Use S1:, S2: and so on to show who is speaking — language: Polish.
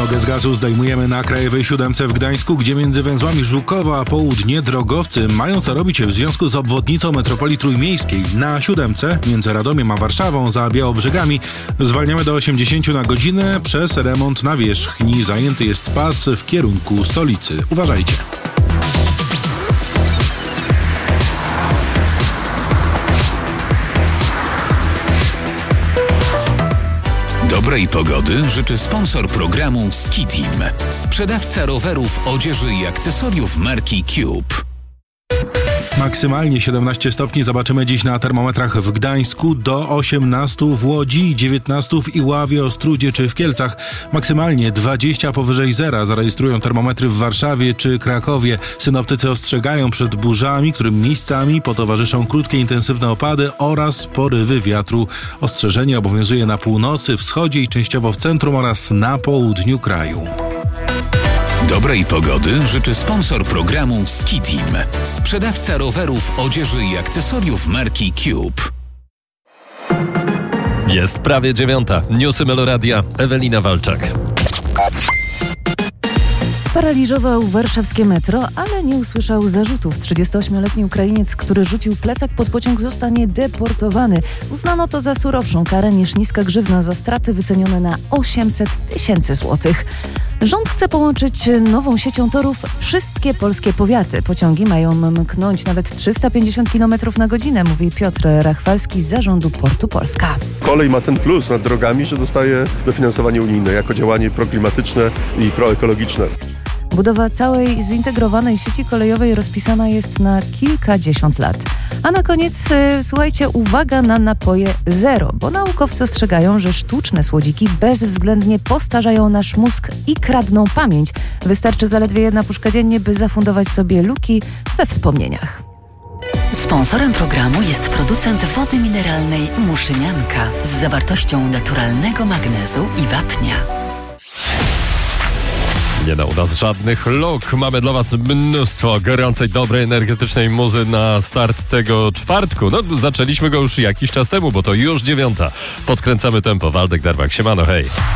S1: Nogę z gazu zdejmujemy na Krajowej 7 w Gdańsku, gdzie między węzłami Żukowa a Południe drogowcy mają co robić w związku z obwodnicą metropolii trójmiejskiej. Na 7 między Radomiem a Warszawą za Białobrzegami zwalniamy do 80 na godzinę przez remont nawierzchni. Zajęty jest pas w kierunku stolicy. Uważajcie.
S2: Dobrej pogody życzy sponsor programu Ski Team. Sprzedawca rowerów, odzieży i akcesoriów marki Cube.
S1: Maksymalnie 17 stopni zobaczymy dziś na termometrach w Gdańsku, do 18 w Łodzi, 19 w Iławie, Ostródzie czy w Kielcach. Maksymalnie 20 powyżej zera zarejestrują termometry w Warszawie czy Krakowie. Synoptycy ostrzegają przed burzami, którym miejscami potowarzyszą krótkie, intensywne opady oraz porywy wiatru. Ostrzeżenie obowiązuje na północy, wschodzie i częściowo w centrum oraz na południu kraju.
S2: Dobrej pogody życzy sponsor programu Ski Team. Sprzedawca rowerów, odzieży i akcesoriów marki Cube.
S3: Jest prawie 9. Newsy Meloradia. Ewelina Walczak.
S4: Sparaliżował warszawskie metro, ale nie usłyszał zarzutów. 38-letni Ukrainiec, który rzucił plecak pod pociąg, zostanie deportowany. Uznano to za surowszą karę niż niska grzywna za straty wycenione na 800 000 złotych. Rząd chce połączyć nową siecią torów wszystkie polskie powiaty. Pociągi mają mknąć nawet 350 km na godzinę, mówi Piotr Rachwalski z zarządu Portu Polska.
S5: Kolej ma ten plus nad drogami, że dostaje dofinansowanie unijne jako działanie proklimatyczne i proekologiczne.
S4: Budowa całej zintegrowanej sieci kolejowej rozpisana jest na kilkadziesiąt lat. A na koniec, słuchajcie, uwaga na napoje zero, bo naukowcy ostrzegają, że sztuczne słodziki bezwzględnie postarzają nasz mózg i kradną pamięć. Wystarczy zaledwie jedna puszka dziennie, by zafundować sobie luki we wspomnieniach.
S6: Sponsorem programu jest producent wody mineralnej Muszynianka z zawartością naturalnego magnezu i wapnia.
S3: Nie da u nas żadnych luk. Mamy dla was mnóstwo gorącej, dobrej, energetycznej muzy na start tego czwartku. No, zaczęliśmy go już jakiś czas temu, bo to już 9. Podkręcamy tempo. Waldek Darwak, siemano, hej.